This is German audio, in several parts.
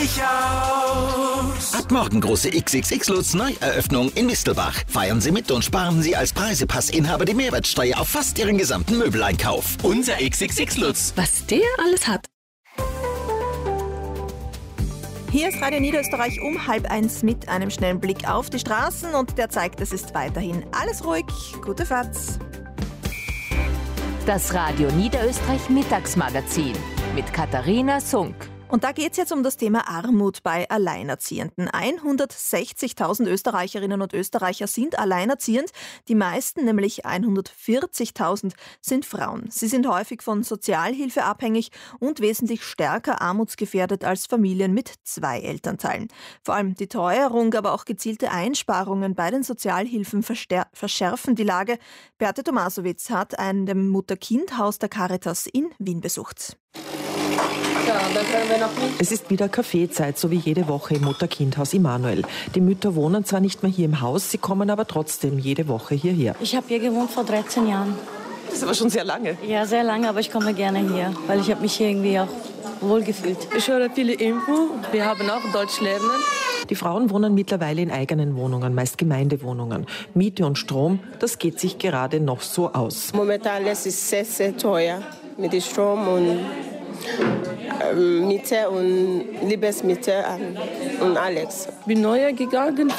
Ab morgen große XXX-Lutz Neueröffnung in Mistelbach. Feiern Sie mit und sparen Sie als Preisepassinhaber die Mehrwertsteuer auf fast Ihren gesamten Möbeleinkauf. Unser XXX-Lutz. Was der alles hat. Hier ist Radio Niederösterreich um 12:30 mit einem schnellen Blick auf die Straßen und der zeigt, es ist weiterhin alles ruhig. Gute Fahrt. Das Radio Niederösterreich Mittagsmagazin mit Katharina Sunk. Und da geht es jetzt um das Thema Armut bei Alleinerziehenden. 160.000 Österreicherinnen und Österreicher sind alleinerziehend. Die meisten, nämlich 140.000, sind Frauen. Sie sind häufig von Sozialhilfe abhängig und wesentlich stärker armutsgefährdet als Familien mit 2 Elternteilen. Vor allem die Teuerung, aber auch gezielte Einsparungen bei den Sozialhilfen verschärfen die Lage. Beate Tomasowitz hat ein Mutter-Kind-Haus der Caritas in Wien besucht. Es ist wieder Kaffeezeit, so wie jede Woche im Mutter-Kind-Haus Immanuel. Die Mütter wohnen zwar nicht mehr hier im Haus, sie kommen aber trotzdem jede Woche hierher. Ich habe hier gewohnt vor 13 Jahren. Das ist aber schon sehr lange. Ja, sehr lange, aber ich komme gerne hier, weil ich habe mich hier irgendwie auch wohlgefühlt. Ich höre viele Info, wir haben auch Deutsch lernen. Die Frauen wohnen mittlerweile in eigenen Wohnungen, meist Gemeindewohnungen. Miete und Strom, das geht sich gerade noch so aus. Momentan ist es sehr, sehr teuer mit dem Strom und Miete und Lebensmittel und alles. Ich bin neu gegangen,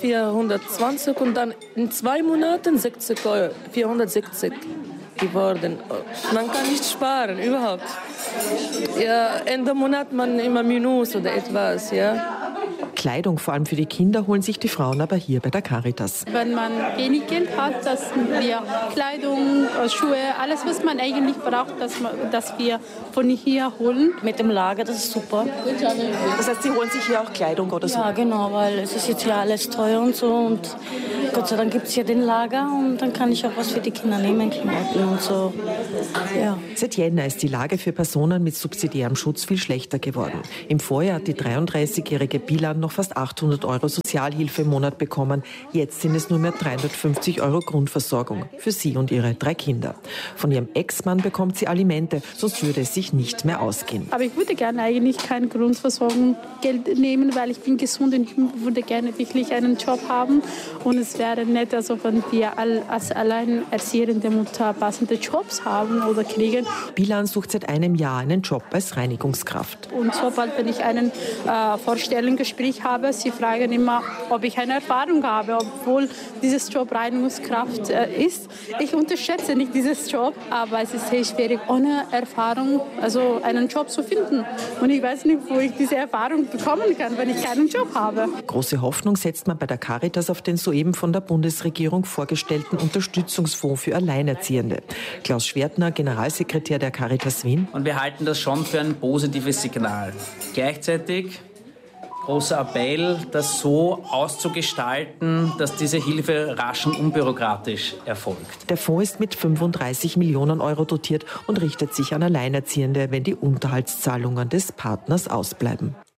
420 und dann in 2 Monaten 60 Euro, 460 geworden. Man kann nicht sparen, überhaupt. Ja, Ende Monat man immer Minus oder etwas, ja. Kleidung, vor allem für die Kinder, holen sich die Frauen aber hier bei der Caritas. Wenn man wenig Geld hat, dass wir Kleidung, Schuhe, alles, was man eigentlich braucht, dass wir von hier holen. Mit dem Lager, das ist super. Das heißt, Sie holen sich hier auch Kleidung oder so? Ja, genau, weil es ist jetzt ja alles teuer und so. Und Gott sei Dank gibt es hier den Lager und dann kann ich auch was für die Kinder nehmen, Klamotten und so. Ja. Seit Jänner ist die Lage für Personen mit subsidiärem Schutz viel schlechter geworden. Im Vorjahr hat die 33-jährige Bilan noch fast 800 Euro Sozialhilfe im Monat bekommen. Jetzt sind es nur mehr 350 Euro Grundversorgung für sie und ihre 3 Kinder. Von ihrem Ex-Mann bekommt sie Alimente, sonst würde es sich nicht mehr ausgehen. Aber ich würde gerne eigentlich kein Grundversorgungsgeld nehmen, weil ich bin gesund und ich würde gerne wirklich einen Job haben. Und es wäre nett, also wenn wir als alleinerziehende Mutter passende Jobs haben oder kriegen. Bilan sucht seit einem Jahr einen Job als Reinigungskraft. Und sobald, wenn ich einen Vorstellungsgespräch habe, sie fragen immer, ob ich eine Erfahrung habe, obwohl dieses Job Reinigungskraft ist. Ich unterschätze nicht dieses Job, aber es ist sehr schwierig, ohne Erfahrung also einen Job zu finden. Und ich weiß nicht, wo ich diese Erfahrung bekommen kann, wenn ich keinen Job habe. Große Hoffnung setzt man bei der Caritas auf den soeben von der Bundesregierung vorgestellten Unterstützungsfonds für Alleinerziehende. Klaus Schwertner, Generalsekretär der Caritas Wien. Und wir halten das schon für ein positives Signal. Gleichzeitig großer Appell, das so auszugestalten, dass diese Hilfe rasch und unbürokratisch erfolgt. Der Fonds ist mit 35 Millionen Euro dotiert und richtet sich an Alleinerziehende, wenn die Unterhaltszahlungen des Partners ausbleiben.